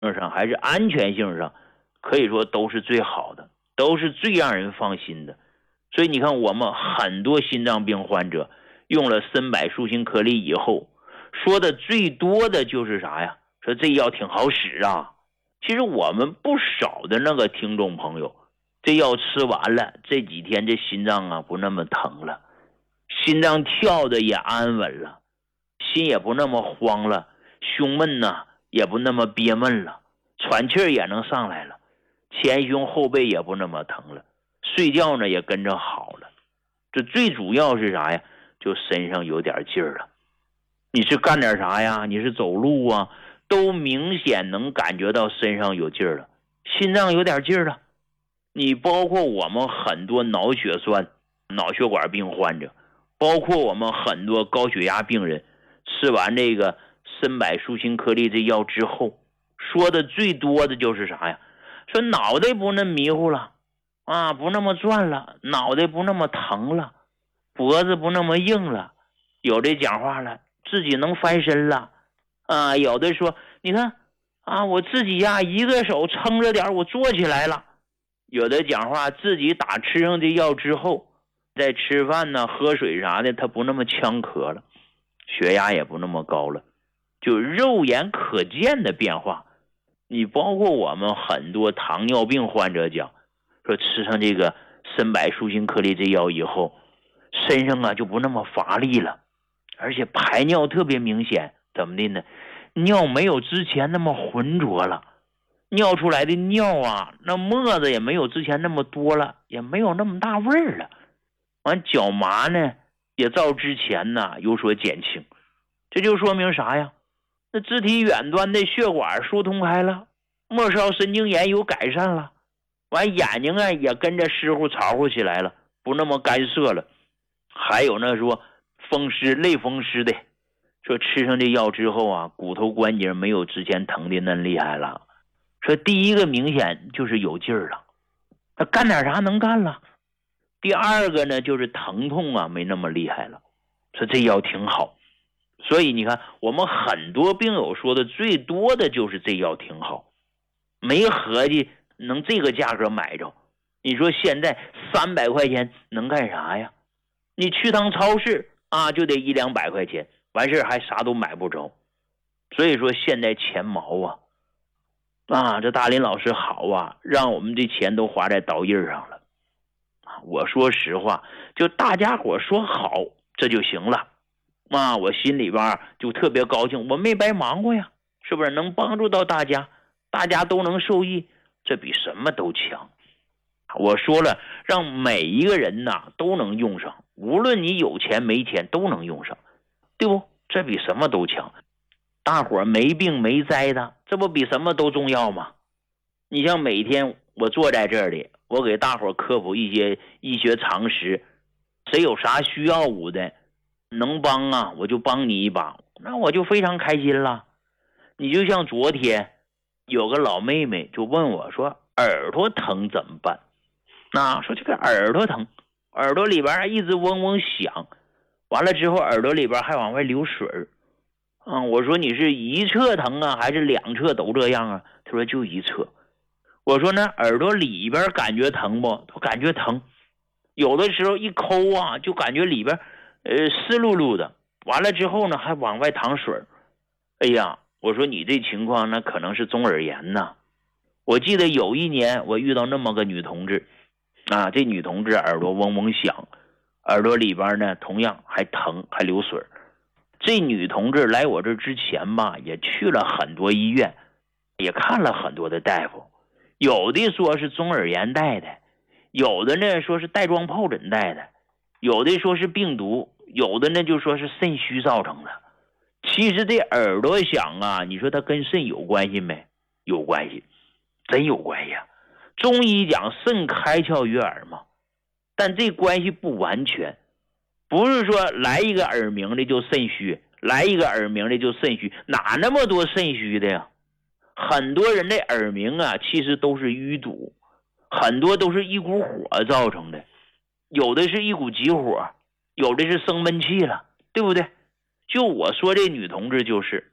上还是安全性上，可以说都是最好的，都是最让人放心的。所以你看，我们很多心脏病患者用了参柏舒心颗粒以后，说的最多的就是啥呀？说这药挺好使啊。其实我们不少的那个听众朋友，这药吃完了，这几天这心脏啊不那么疼了，心脏跳的也安稳了，心也不那么慌了，胸闷呢也不那么憋闷了，喘气也能上来了，前胸后背也不那么疼了，睡觉呢也跟着好了。这最主要是啥呀？就身上有点劲儿了。你是干点啥呀？你是走路啊，都明显能感觉到身上有劲儿了，心脏有点劲儿了。你包括我们很多脑血栓、脑血管病患者，包括我们很多高血压病人，吃完这个参柏舒心颗粒这药之后，说的最多的就是啥呀？说脑袋不那么迷糊了啊，不那么转了，脑袋不那么疼了，脖子不那么硬了，有的讲话了，自己能翻身了啊，有的说你看啊，我自己呀一个手撑着点，我坐起来了。有的讲话自己打吃上这药之后，在吃饭呢喝水啥的他不那么呛咳了，血压也不那么高了，就肉眼可见的变化。你包括我们很多糖尿病患者讲，说吃上这个参柏舒心颗粒这药以后，身上啊就不那么乏力了，而且排尿特别明显。怎么的呢？尿没有之前那么浑浊了，尿出来的尿啊，那沫子也没有之前那么多了，也没有那么大味儿了。完脚麻呢也照之前呢有所减轻。这就说明啥呀？那肢体远端的血管疏通开了，末梢神经炎有改善了，完眼睛啊也跟着湿乎潮乎起来了，不那么干涩了。还有那说风湿类风湿的，说吃上这药之后啊，骨头关节没有之前疼的那厉害了。说第一个明显就是有劲儿了，他干点啥能干了。第二个呢就是疼痛啊没那么厉害了，说这药挺好。所以你看我们很多病友说的最多的就是这药挺好，没合计能这个价格买着。你说现在300块钱能干啥呀？你去趟超市啊就得100-200块钱，完事还啥都买不着。所以说现在钱毛啊，这大林老师好啊，让我们这钱都花在刀印上了。我说实话，就大家伙说好这就行了啊，我心里边就特别高兴，我没白忙活呀，是不是？能帮助到大家，大家都能受益，这比什么都强。我说了，让每一个人呐都能用上，无论你有钱没钱都能用上，对不？这比什么都强。大伙没病没灾的，这不比什么都重要吗？你像每天我坐在这里，我给大伙科普一些医学常识，谁有啥需要我的能帮啊，我就帮你一把，那我就非常开心了。你就像昨天有个老妹妹就问我说耳朵疼怎么办，那说这个耳朵疼，耳朵里边一直嗡嗡响，完了之后耳朵里边还往外流水我说你是一侧疼啊还是两侧都这样啊？他说就一侧。我说那耳朵里边感觉疼不？他感觉疼，有的时候一抠啊就感觉里边湿漉漉的，完了之后呢还往外淌水。哎呀，我说你这情况那可能是中耳炎呐。我记得有一年我遇到那么个女同志啊，这女同志耳朵嗡嗡响，耳朵里边呢同样还疼还流水。这女同志来我这之前吧也去了很多医院，也看了很多的大夫，有的说是中耳炎带的，有的呢说是带状疱疹带的，有的说是病毒，有的呢就说是肾虚造成的。其实这耳朵响啊，你说它跟肾有关系没？有关系，真有关系啊。中医讲肾开窍于耳嘛，但这关系不完全，不是说来一个耳鸣的就肾虚，来一个耳鸣的就肾虚，哪那么多肾虚的呀？很多人的耳鸣啊其实都是淤堵，很多都是一股火造成的，有的是一股急火，有的是生闷气了，对不对？就我说这女同志就是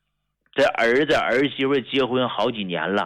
这儿子儿媳妇结婚好几年了，